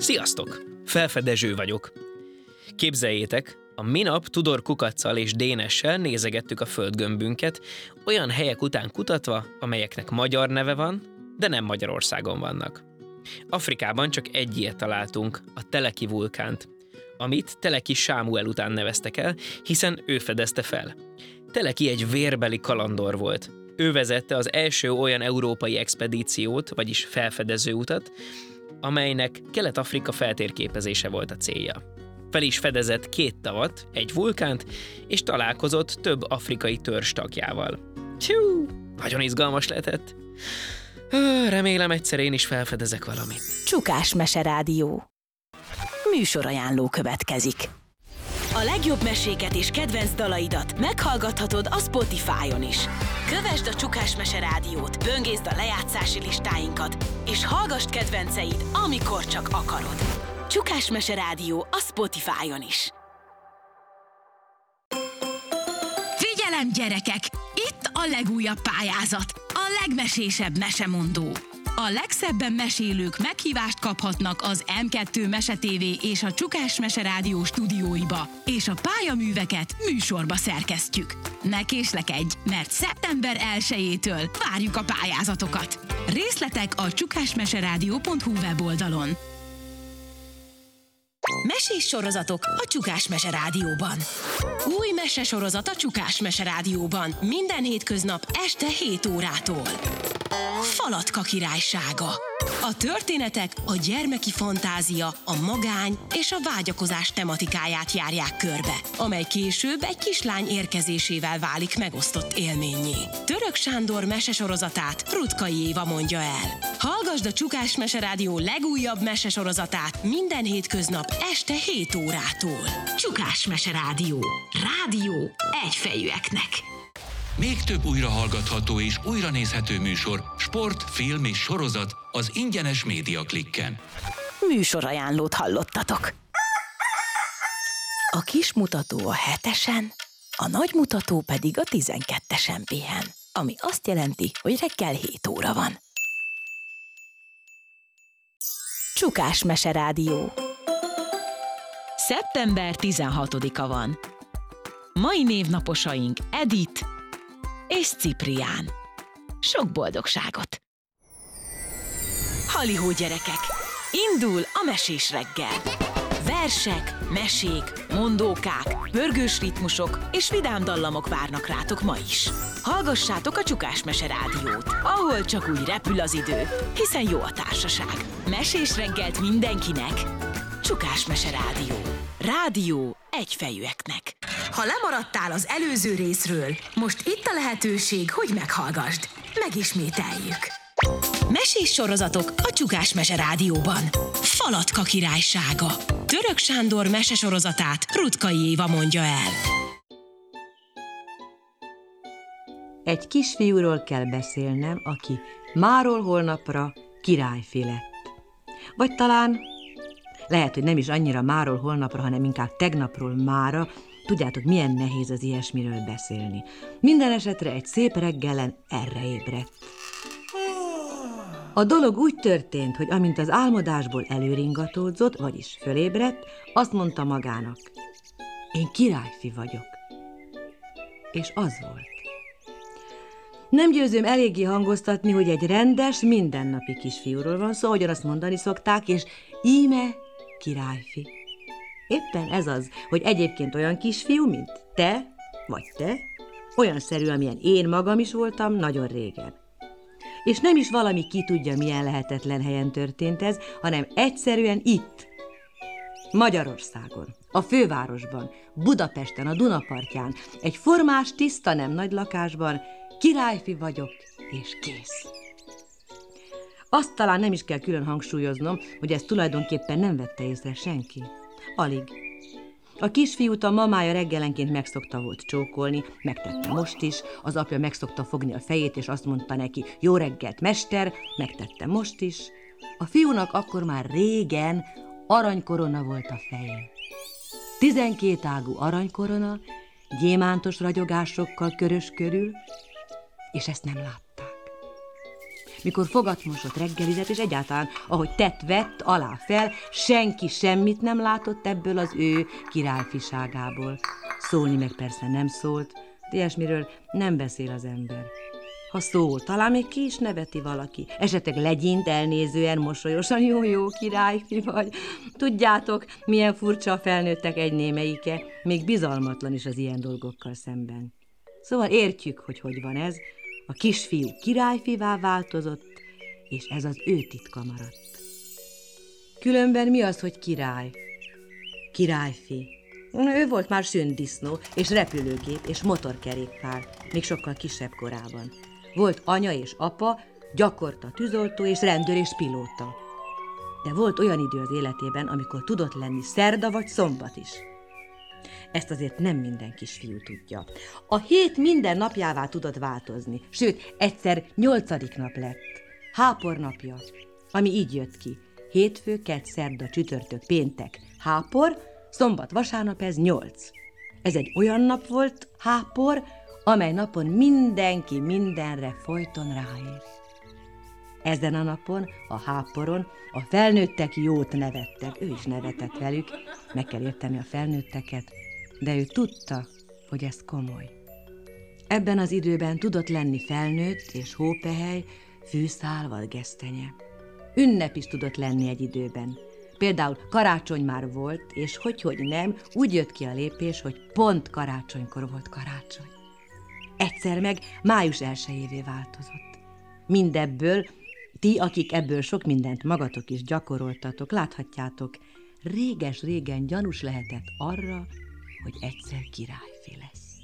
Sziasztok! Felfedező vagyok. Képzeljétek, a minap Tudor Kukaccal és Dénessel nézegettük a földgömbünket, olyan helyek után kutatva, amelyeknek magyar neve van, de nem Magyarországon vannak. Afrikában csak egy ilyet találtunk, a Teleki vulkánt, amit Teleki Sámuel után neveztek el, hiszen ő fedezte fel. Teleki egy vérbeli kalandor volt. Ő vezette az első olyan európai expedíciót, vagyis felfedező utat, amelynek Kelet-Afrika feltérképezése volt a célja. Fel is fedezett 2 tavat, egy vulkánt, és találkozott több afrikai törzs tagjával. Tjú, nagyon izgalmas lehetett. Remélem egyszer én is felfedezek valamit. Csukás Mese Rádió. Műsorajánló következik. A legjobb meséket és kedvenc dalaidat meghallgathatod a Spotify-on is. Kövesd a Csukás Mese Rádiót, böngészd a lejátszási listáinkat, és hallgass kedvenceid, amikor csak akarod. Csukás Mese Rádió a Spotify-on is. Figyelem, gyerekek! Itt a legújabb pályázat, a legmesésebb mesemondó. A legszebben mesélők meghívást kaphatnak az M2 Mese TV és a Csukás Mese Rádió stúdióiba, és a pályaműveket műsorba szerkesztjük. Ne késlekedj, mert szeptember 1-től várjuk a pályázatokat. Részletek a csukásmeseradio.hu weboldalon. Mesés sorozatok a Csukás Mese Rádióban. Új mesesorozat a Csukás Mese Rádióban. Minden hétköznap este 7 órától. Falatka királysága. A történetek a gyermeki fantázia, a magány és a vágyakozás tematikáját járják körbe, amely később egy kislány érkezésével válik megosztott élménnyé. Török Sándor mesesorozatát Rutkai Éva mondja el. Hallgasd a Csukás Mese Rádió legújabb mesesorozatát minden hétköznap este 7 órától. Csukás Mese Rádió. Rádió egyfejűeknek. Még több újrahallgatható és újranézhető műsor, sport, film és sorozat az ingyenes Média Klikken. Műsorajánlót hallottatok. A kis mutató a 7-esen, a nagy mutató pedig a 12-esen pihen, ami azt jelenti, hogy reggel 7 óra van. Csukás Mese Rádió. Szeptember 16-a van. Mai névnaposaink Edith és Ciprián. Sok boldogságot! Halihó, gyerekek! Indul a mesés reggel! Versek, mesék, mondókák, pörgős ritmusok és vidám dallamok várnak rátok ma is. Hallgassátok a Csukás Mese Rádiót, ahol csak úgy repül az idő, hiszen jó a társaság. Mesés reggelt mindenkinek! Csukás Mese Rádió. Rádió egyfejűeknek. Ha lemaradtál az előző részről, most itt a lehetőség, hogy meghallgasd. Megismételjük. Mesés sorozatok a Csukás Mese Rádióban. Falatka királysága. Török Sándor mesesorozatát Rutkai Éva mondja el. Egy kisfiúról kell beszélnem, aki máról holnapra királyfi lett. Vagy talán lehet, hogy nem is annyira máról holnapra, hanem inkább tegnapról mára. Tudjátok, milyen nehéz az ilyesmiről beszélni. Minden esetre egy szép reggelen erre ébredt. A dolog úgy történt, hogy amint az álmodásból előringatódzott, vagyis fölébredt, azt mondta magának: én királyfi vagyok. És az volt. Nem győzöm eléggé hangoztatni, hogy egy rendes, mindennapi kisfiúról van szó, ahogyan azt mondani szokták, és íme királyfi. Éppen ez az, hogy egyébként olyan kisfiú, mint te, vagy te, olyan szerű, amilyen én magam is voltam nagyon régen. És nem is valami ki tudja milyen lehetetlen helyen történt ez, hanem egyszerűen itt, Magyarországon, a fővárosban, Budapesten, a Dunapartján, egy formás, tiszta, nem nagy lakásban, királyfi vagyok, és kész. Azt talán nem is kell külön hangsúlyoznom, hogy ezt tulajdonképpen nem vette észre senki. Alig. A kisfiút a mamája reggelenként megszokta volt csókolni, megtette most is, az apja megszokta fogni a fejét, és azt mondta neki: jó reggelt, mester, megtette most is. A fiúnak akkor már régen aranykorona volt a fején. 12 ágú aranykorona, gyémántos ragyogásokkal körös körül, és ezt nem látták. mikor fogat mosott, reggelizett, és egyáltalán, ahogy tett-vett, alá-fel, senki semmit nem látott ebből az ő királyfiságából. Szólni meg persze nem szólt, de ilyesmiről nem beszél az ember. Ha szól, talán még ki is neveti valaki. Esetleg legyint, elnézően, mosolyosan, jó királyfi vagy. Tudjátok, milyen furcsa a felnőttek egy némelyike, még bizalmatlan is az ilyen dolgokkal szemben. Szóval értjük, hogy van ez. A kisfiú királyfivá változott, és ez az ő titka maradt. Különben mi az, hogy király? Királyfi. Ő volt már sündisznó, és repülőgép, és motorkerékpár, még sokkal kisebb korában. Volt anya és apa, gyakorta tűzoltó és rendőr és pilóta. De volt olyan idő az életében, amikor tudott lenni szerda vagy szombat is. Ezt azért nem minden kisfiú tudja. A hét minden napjává tudott változni, sőt, egyszer 8. nap lett. Hápor napja, ami így jött ki. Hétfő, kedd, szerda, csütörtök, péntek, hápor, szombat, vasárnap ez 8. Ez egy olyan nap volt, hápor, amely napon mindenki mindenre folyton ráér. Ezen a napon, a háporon, a felnőttek jót nevettek, ő is nevetett velük, meg kell érteni a felnőtteket, de ő tudta, hogy ez komoly. Ebben az időben tudott lenni felnőtt és hópehely, fűszál vagy gesztenye. Ünnep is tudott lenni egy időben. Például karácsony már volt, és hogy nem, úgy jött ki a lépés, hogy pont karácsonykor volt karácsony. Egyszer meg május 1-jévé változott. Mindebből, ti, akik ebből sok mindent magatok is gyakoroltatok, láthatjátok, réges-régen gyanús lehetett arra, hogy egyszer királyfi lesz.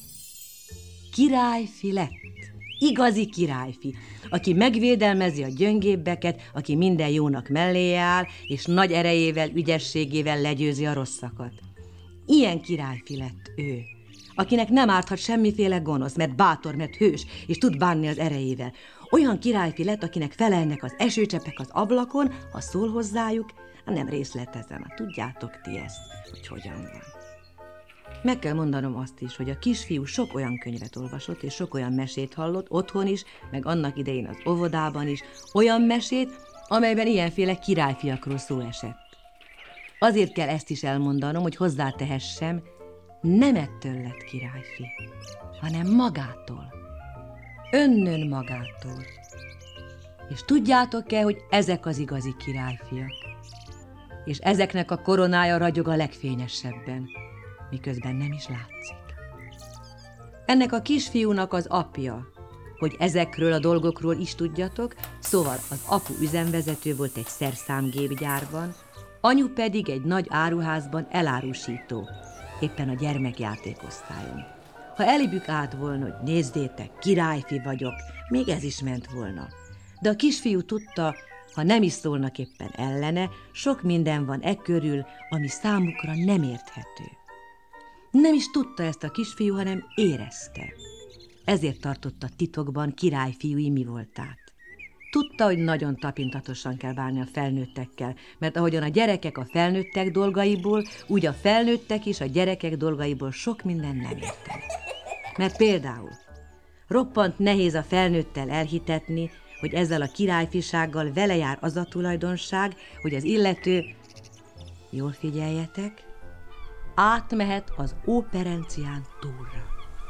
Királyfi lett. Igazi királyfi, aki megvédelmezi a gyöngébbeket, aki minden jónak melléje áll, és nagy erejével, ügyességével legyőzi a rosszakat. Ilyen királyfi lett ő, akinek nem árthat semmiféle gonosz, mert bátor, mert hős, és tud bánni az erejével. Olyan királyfi lett, akinek felelnek az esőcseppek az ablakon, ha szól hozzájuk, nem részletezem, tudjátok ti ezt, hogy hogyan van. Meg kell mondanom azt is, hogy a kisfiú sok olyan könyvet olvasott, és sok olyan mesét hallott, otthon is, meg annak idején az óvodában is, olyan mesét, amelyben ilyenféle királyfiakról szó esett. Azért kell ezt is elmondanom, hogy hozzátehessem, nem ettől lett királyfi, hanem magától. Önnön magától. És tudjátok-e, hogy ezek az igazi királyfiak? És ezeknek a koronája ragyog a legfényesebben, miközben nem is látszik. Ennek a kisfiúnak az apja, hogy ezekről a dolgokról is tudjatok, szóval az apu üzemvezető volt egy szerszámgépgyárban, anyu pedig egy nagy áruházban elárusító, éppen a gyermekjátékosztályon. Ha elibük át volna, hogy nézzétek, királyfi vagyok, még ez is ment volna. De a kisfiú tudta, ha nem is szólnak éppen ellene, sok minden van körül, ami számukra nem érthető. Nem is tudta ezt a kisfiú, hanem érezte. Ezért tartotta titokban királyfiúi mi voltát. Tudta, hogy nagyon tapintatosan kell bánni a felnőttekkel, mert ahogyan a gyerekek a felnőttek dolgaiból, úgy a felnőttek is a gyerekek dolgaiból sok minden nem értenek. Mert például roppant nehéz a felnőttel elhitetni, hogy ezzel a királyfisággal vele jár az a tulajdonság, hogy az illető, jól figyeljetek, átmehet az operencián túlra.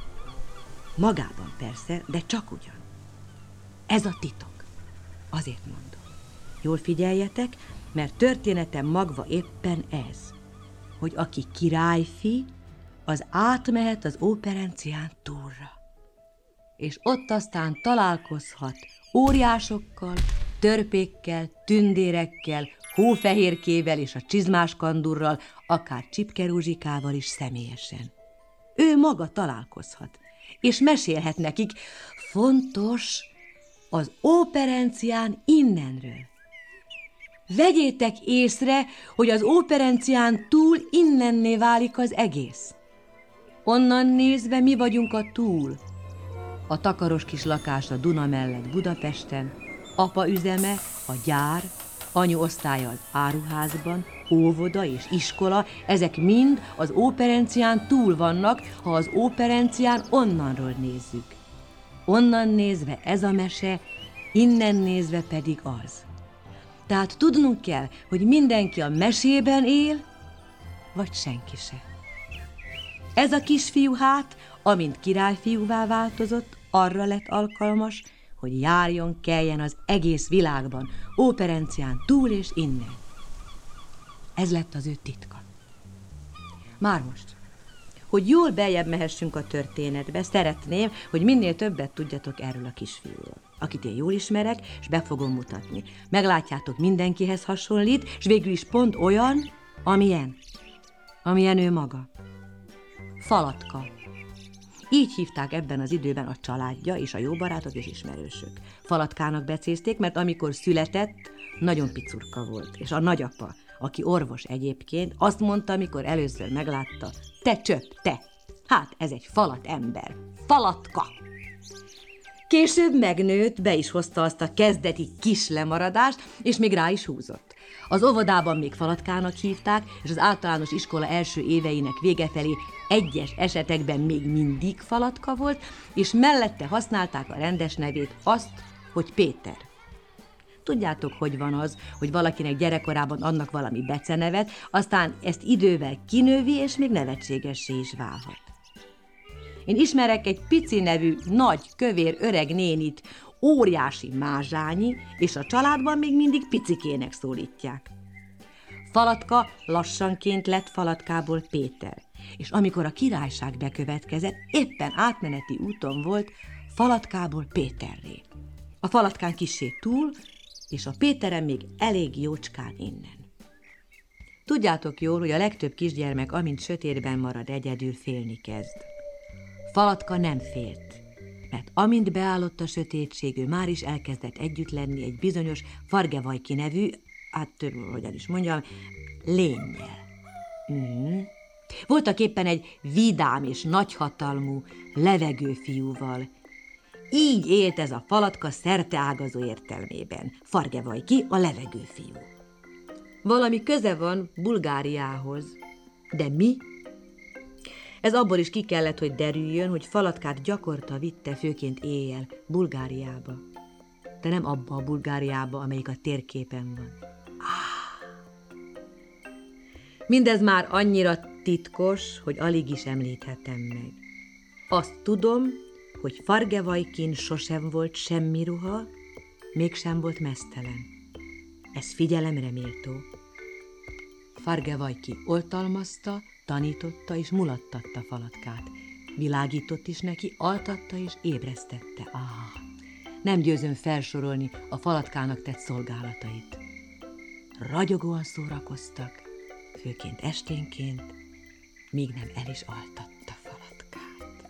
Magában persze, de csak ugyan. Ez a titok. Azért mondom. Jól figyeljetek, mert történetem magva éppen ez, hogy aki királyfi, az átmehet az operencián túlra. És ott aztán találkozhat óriásokkal, törpékkel, tündérekkel, hófehérkével és a csizmás kandurral, akár Csipke Rózsikával is személyesen. Ő maga találkozhat, és mesélhet nekik, fontos, az operencián innenről. Vegyétek észre, hogy az operencián túl innenné válik az egész. Onnan nézve mi vagyunk a túl. A takaros kis lakás a Duna mellett Budapesten, apa üzeme, a gyár, anyu osztálya az áruházban, óvoda és iskola, ezek mind az operencián túl vannak, ha az operencián onnanról nézzük. Onnan nézve ez a mese innen nézve pedig az. Tehát tudnunk kell, hogy mindenki a mesében él, vagy senki se. Ez a kisfiú hát, amint királyfiúvá változott, arra lett alkalmas, hogy járjon, keljen az egész világban, Óperencián túl és innen. Ez lett az ő titka. Már most, hogy jól beljebb mehessünk a történetbe, szeretném, hogy minél többet tudjatok erről a kisfiúról, akit én jól ismerek, és be fogom mutatni. Meglátjátok, mindenkihez hasonlít, és végül is pont olyan, amilyen ő maga. Falatka. Így hívták ebben az időben a családja és a jó barátok és ismerősök. Falatkának becézték, mert amikor született, nagyon picurka volt, és a nagyapa, aki orvos egyébként, azt mondta, amikor először meglátta, te csöpp, te! Hát ez egy falat ember. Falatka! Később megnőtt, be is hozta azt a kezdeti kis lemaradást, és még rá is húzott. Az óvodában még Falatkának hívták, és az általános iskola első éveinek vége felé egyes esetekben még mindig Falatka volt, és mellette használták a rendes nevét, azt, hogy Péter. Tudjátok, hogy van az, hogy valakinek gyerekkorában adnak valami becenevet, aztán ezt idővel kinövi, és még nevetségessé is válhat. Én ismerek egy pici nevű, nagy, kövér, öreg nénit, óriási Mázsányi, és a családban még mindig picikének szólítják. Falatka lassanként lett Falatkából Péter, és amikor a királyság bekövetkezett, éppen átmeneti úton volt Falatkából Péterré. A Falatkán kissé túl, és a Péteren még elég jócskán innen. Tudjátok jól, hogy a legtöbb kisgyermek, amint sötétben marad egyedül, félni kezd. Falatka nem félt, mert amint beállott a sötétség, ő már is elkezdett együtt lenni egy bizonyos Fargevajki nevű, hogyan is mondjam, lénnyel. Voltak éppen egy vidám és nagyhatalmú levegőfiúval. Így élt ez a Falatka szerteágazó értelmében. Fargevajki a levegőfiú. Valami köze van Bulgáriához, de mi? Ez abból is ki kellett, hogy derüljön, hogy Falatkát gyakorta vitte főként éjjel Bulgáriába. De nem abba a Bulgáriába, amelyik a térképen van. Mindez már annyira titkos, hogy alig is említhetem meg. Azt tudom, hogy Fargevajkin sosem volt semmi ruha, mégsem volt meztelen. Ez figyelemre méltó. Fargevajki oltalmazta, tanította és mulattatta Falatkát. Világított is neki, altatta és ébresztette. Nem győzöm felsorolni a Falatkának tett szolgálatait. Ragyogóan szórakoztak, főként esténként, míg nem el is altattak.